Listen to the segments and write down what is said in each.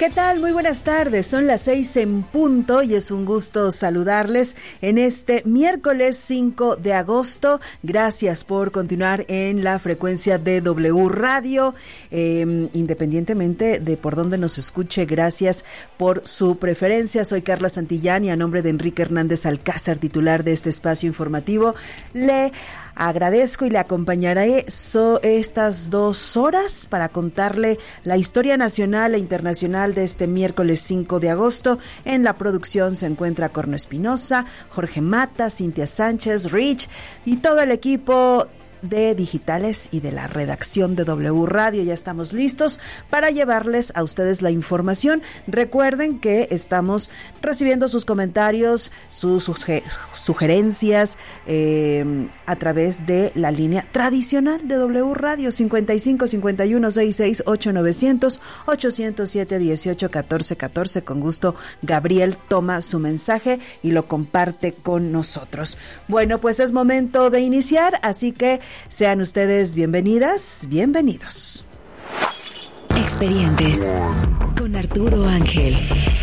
¿Qué tal? Muy buenas tardes, son las 6 en punto y es un gusto saludarles en este miércoles 5 de agosto. Gracias por continuar en la frecuencia de W Radio, independientemente de por dónde nos escuche, gracias por su preferencia. Soy Carla Santillán y a nombre de Enrique Hernández Alcázar, titular de este espacio informativo, le agradezco y le acompañaré estas 2 horas para contarle la historia nacional e internacional de este miércoles 5 de agosto. En la producción se encuentra Corno Espinosa, Jorge Mata, Cintia Sánchez, Rich y todo el equipo de digitales y de la redacción de W Radio. Ya estamos listos para llevarles a ustedes la información. Recuerden que estamos recibiendo sus comentarios, sus sugerencias a través de la línea tradicional de W Radio 55 51 66 8900 807 18 14 14. Con gusto Gabriel toma su mensaje y lo comparte con nosotros. Bueno, pues es momento de iniciar, así que sean ustedes bienvenidas, bienvenidos. Expedientes con Arturo Ángel.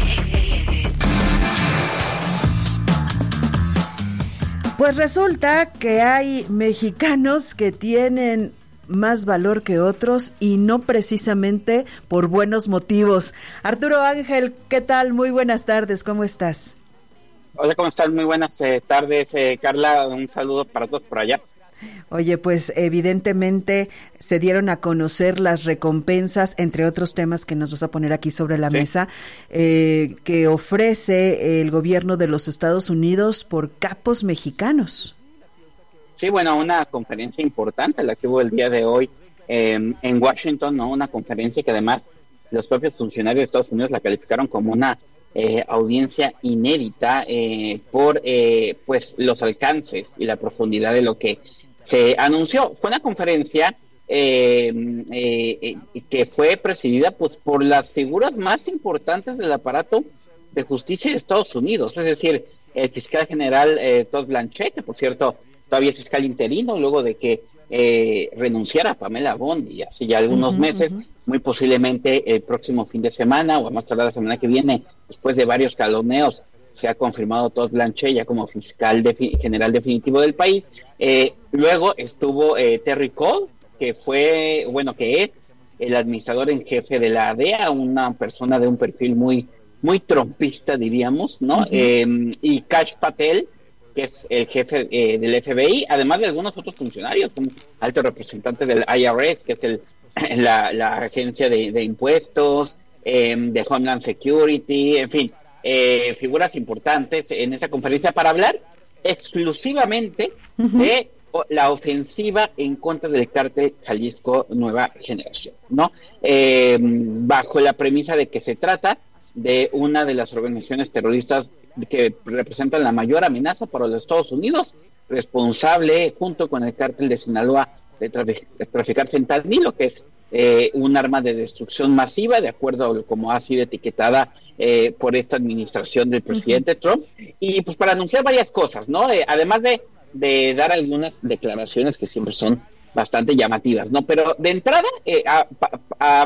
Pues resulta que hay mexicanos que tienen más valor que otros y no precisamente por buenos motivos. Arturo Ángel, ¿qué tal? Muy buenas tardes, ¿cómo estás? Hola, ¿cómo estás? Muy buenas tardes, Carla. Un saludo para todos por allá. Oye, pues evidentemente se dieron a conocer las recompensas, entre otros temas que nos vas a poner aquí sobre la mesa, que ofrece el gobierno de los Estados Unidos por capos mexicanos. Sí, bueno, una conferencia importante la que hubo el día de hoy en Washington, ¿no? Una conferencia que además los propios funcionarios de Estados Unidos la calificaron como una audiencia inédita por pues los alcances y la profundidad de lo que se anunció. Fue una conferencia que fue presidida pues por las figuras más importantes del aparato de justicia de Estados Unidos, es decir, el fiscal general Todd Blanchett, que por cierto todavía es fiscal interino luego de que renunciara Pamela Bondi hace ya algunos meses. Muy posiblemente el próximo fin de semana o a más tardar la semana que viene, después de varios caloneos, se ha confirmado Todd Blanchett ya como fiscal general definitivo del país. Luego estuvo Terry Cole, que es el administrador en jefe de la DEA, una persona de un perfil muy trompista, diríamos, ¿no? Y Kash Patel, que es el jefe del FBI, además de algunos otros funcionarios, como alto representante del IRS, que es la agencia de impuestos, de Homeland Security, en fin, figuras importantes en esa conferencia para hablar exclusivamente de la ofensiva en contra del cártel Jalisco Nueva Generación, ¿no? Bajo la premisa de que se trata de una de las organizaciones terroristas que representan la mayor amenaza para los Estados Unidos, responsable junto con el cártel de Sinaloa de traficar fentanilo, que es un arma de destrucción masiva, de acuerdo a como ha sido etiquetada por esta administración del presidente Trump, y pues para anunciar varias cosas, ¿no? Además de dar algunas declaraciones que siempre son bastante llamativas, ¿no? Pero de entrada,